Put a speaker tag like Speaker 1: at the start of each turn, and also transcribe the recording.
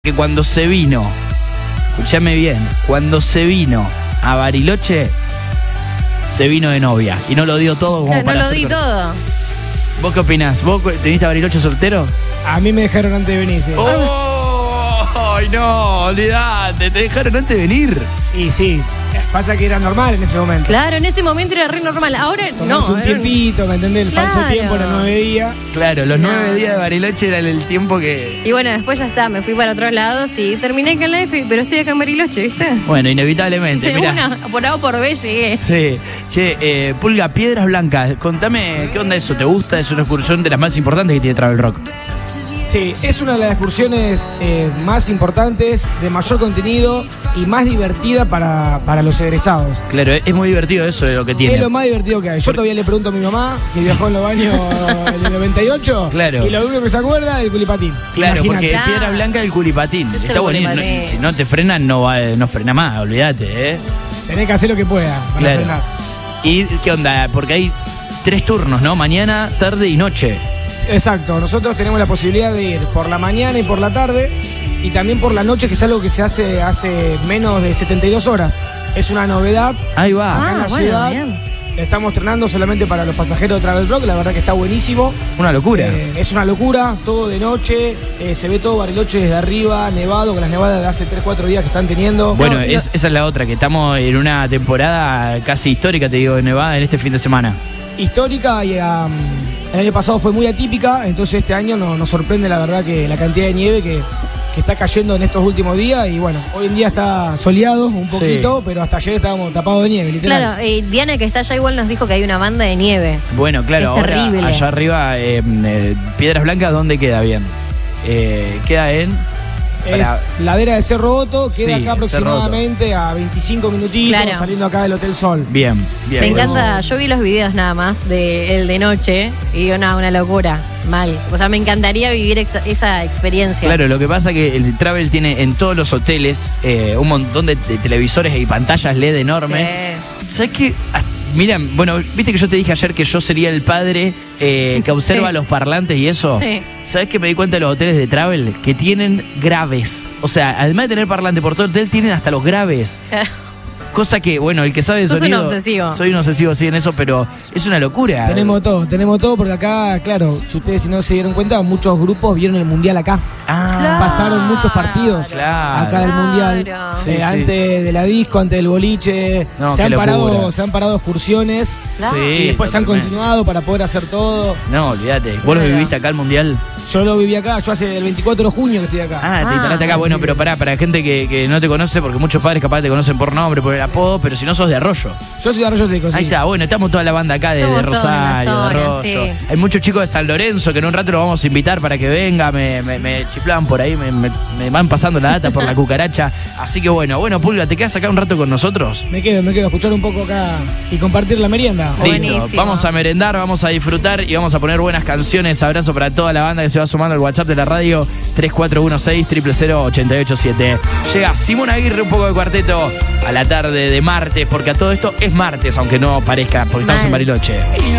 Speaker 1: Que cuando se vino, escúchame bien, cuando se vino a Bariloche, se vino de novia. Y no lo dio todo como
Speaker 2: Claro,
Speaker 1: para
Speaker 2: no lo
Speaker 1: hacer
Speaker 2: di
Speaker 1: con-
Speaker 2: todo.
Speaker 1: ¿Vos qué opinás? ¿Vos teniste a Bariloche soltero?
Speaker 3: A mí me dejaron antes de venir, sí.
Speaker 1: ¡Oh! ¡Ay, no! Olvidate, te dejaron antes de venir.
Speaker 3: Y sí, pasa que era normal en ese momento.
Speaker 2: Claro, en ese momento era re normal. Ahora
Speaker 3: Tomamos
Speaker 2: no.
Speaker 3: un
Speaker 2: era
Speaker 3: tiempito, ¿me entendés? El falso
Speaker 2: Claro.
Speaker 3: tiempo, los 9 días.
Speaker 1: Claro, los
Speaker 2: No.
Speaker 1: 9 días de Bariloche eran el tiempo que...
Speaker 2: Y bueno, después ya está, me fui para otros lados y terminé acá en la F, pero estoy acá en Bariloche, ¿viste?
Speaker 1: Bueno, inevitablemente,
Speaker 2: De
Speaker 1: mira.
Speaker 2: una, por A o por B llegué.
Speaker 1: Sí, che, Pulga, Piedras Blancas, contame, ¿qué onda eso? ¿Te gusta? Es una excursión de las más importantes que tiene Travel Rock.
Speaker 3: Sí, es una de las excursiones más importantes, de mayor contenido y más divertida para los egresados.
Speaker 1: Claro, es muy divertido eso de lo que tiene.
Speaker 3: Es lo más divertido que hay. Yo todavía le pregunto a mi mamá, que viajó en los años del 98,
Speaker 1: Claro.
Speaker 3: y lo único que se acuerda es del culipatín.
Speaker 1: Claro,
Speaker 3: Imaginate.
Speaker 1: porque
Speaker 2: Claro.
Speaker 1: Piedra Blanca del culipatín.
Speaker 2: Es
Speaker 1: Está
Speaker 2: el
Speaker 1: buenísimo.
Speaker 2: culipatín.
Speaker 1: Si no te frenan, no frena más, olvídate, ¿eh?
Speaker 3: Tenés que hacer lo que pueda para
Speaker 1: Claro.
Speaker 3: frenar.
Speaker 1: ¿Y qué onda? Porque hay 3 turnos, ¿no? Mañana, tarde y noche.
Speaker 3: Exacto, nosotros tenemos la posibilidad de ir por la mañana y por la tarde y también por la noche, que es algo que se hace menos de 72 horas. Es una novedad.
Speaker 1: Ahí va.
Speaker 3: Acá en la
Speaker 2: bueno,
Speaker 3: ciudad.
Speaker 2: bien.
Speaker 3: Estamos estrenando solamente para los pasajeros de Travel Rock, la verdad que está buenísimo.
Speaker 1: Una locura.
Speaker 3: Es una locura, todo de noche, se ve todo Bariloche desde arriba, nevado, con las nevadas de hace 3-4 días que están teniendo.
Speaker 1: Bueno,
Speaker 3: No,
Speaker 1: esa es la otra, que estamos en una temporada casi histórica, te digo, de Nevada en este fin de semana.
Speaker 3: histórica y el año pasado fue muy atípica, entonces este año nos sorprende la verdad que la cantidad de nieve que está cayendo en estos últimos días y bueno, hoy en día está soleado un
Speaker 1: Sí.
Speaker 3: poquito, pero hasta ayer estábamos tapados de nieve, literal.
Speaker 2: Claro, Diana que está allá igual nos dijo que hay una banda de nieve.
Speaker 1: Bueno, claro,
Speaker 2: Es
Speaker 1: ahora
Speaker 2: terrible.
Speaker 1: allá arriba, Piedras Blancas, ¿dónde queda bien? Queda en...
Speaker 3: Es ladera de Cerro Otto, queda
Speaker 1: Sí,
Speaker 3: acá aproximadamente a 25 minutitos,
Speaker 2: Claro.
Speaker 3: saliendo acá del Hotel Sol.
Speaker 1: Bien, bien.
Speaker 2: Me
Speaker 1: bueno.
Speaker 2: encanta, yo vi los videos nada más de el de noche y digo, no, una locura, mal. O sea, me encantaría vivir esa experiencia.
Speaker 1: Claro, lo que pasa es que el Travel tiene en todos los hoteles un montón de televisores y pantallas LED enormes.
Speaker 2: Sí.
Speaker 1: ¿Sabes qué? Miran, bueno, viste que yo te dije ayer que yo sería el padre que observa
Speaker 2: Sí.
Speaker 1: los parlantes y eso.
Speaker 2: Sí.
Speaker 1: ¿Sabes qué me di cuenta de los hoteles de Travel? Que tienen graves. O sea, además de tener parlante por todo el hotel, tienen hasta los graves. Cosa que, bueno, el que sabe de
Speaker 2: Sos un
Speaker 1: sonido...
Speaker 2: obsesivo.
Speaker 1: Soy un obsesivo, sí, en eso, pero es una locura.
Speaker 3: Tenemos todo porque acá, claro, si ustedes si no se dieron cuenta, muchos grupos vieron el Mundial acá.
Speaker 1: Ah,
Speaker 2: Claro.
Speaker 3: Pasaron muchos partidos
Speaker 1: Claro.
Speaker 3: acá del Mundial.
Speaker 2: Claro.
Speaker 1: Sí, sí.
Speaker 3: Antes de la disco, antes del boliche.
Speaker 1: No,
Speaker 3: se,
Speaker 1: qué
Speaker 3: han parado,
Speaker 1: locura.
Speaker 3: se han parado excursiones.
Speaker 2: Claro.
Speaker 1: Sí,
Speaker 3: Y después se han
Speaker 1: totalmente.
Speaker 3: continuado para poder hacer todo.
Speaker 1: No, olvídate. ¿Vos lo
Speaker 2: Claro.
Speaker 1: viviste acá al Mundial?
Speaker 3: Yo lo viví acá, yo hace el 24 de junio que estoy acá.
Speaker 1: Ah, te
Speaker 2: Ah,
Speaker 1: instalaste acá.
Speaker 3: sí.
Speaker 1: Bueno, pero para gente que no te conoce, porque muchos padres capaz te conocen por nombre, por el apodo, pero si no sos de Arroyo.
Speaker 3: Yo soy de Arroyo Seco, sí.
Speaker 1: Ahí está, bueno, estamos toda la banda acá de
Speaker 2: Somos todos en la
Speaker 1: Rosario, de
Speaker 2: zona,
Speaker 1: Arroyo.
Speaker 2: sí.
Speaker 1: Hay muchos chicos de San Lorenzo que en un rato lo vamos a invitar para que venga, me chiflaban por ahí, me van pasando la data por la cucaracha. Así que bueno, Pulga, ¿te quedas acá un rato con nosotros?
Speaker 3: Me quedo a escuchar un poco acá y compartir la merienda.
Speaker 1: Listo,
Speaker 2: Buenísimo.
Speaker 1: vamos a merendar, vamos a disfrutar y vamos a poner buenas canciones. Abrazo para toda la banda que se va sumando al WhatsApp de la radio 3416-000-887. Llega Simón Aguirre, un poco de cuarteto a la tarde de martes, porque a todo esto es martes, aunque no parezca, porque estamos
Speaker 2: Mal.
Speaker 1: en Bariloche.